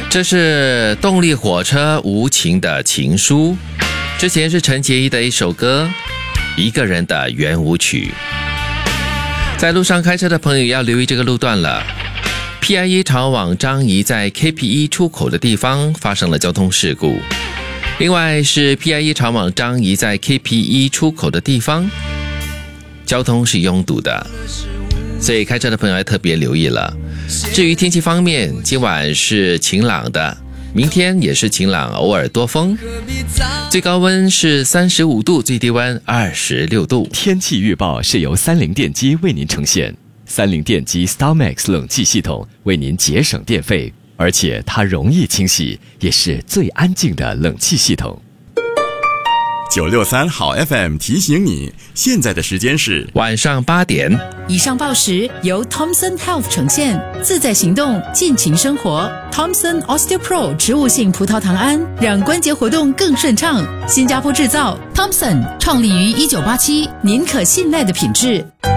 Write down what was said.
这是动力火车无情的情书，之前是陈洁仪的一首歌《一个人的圆舞曲》。在路上开车的朋友要留意这个路段了。PIE 朝往樟宜在 KP1 出口的地方发生了交通事故，另外是 PIE 朝往樟宜在 KP1 出口的地方交通是拥堵的，所以开车的朋友要特别留意了。至于天气方面，今晚是晴朗的，明天也是晴朗，偶尔多风，最高温是35度，最低温26度。 天气预报是由三菱电机为您呈现，三菱电机 StarMax 冷气系统为您节省电费，而且它容易清洗，也是最安静的冷气系统。 963好 FM 提醒你，现在的时间是晚上8点。 以上报时由 Thomson Health 呈现，自在行动，尽情生活。Thomson OsteoPro 植物性葡萄糖胺，让关节活动更顺畅。新加坡制造 ，Thomson 创立于1987，您可信赖的品质。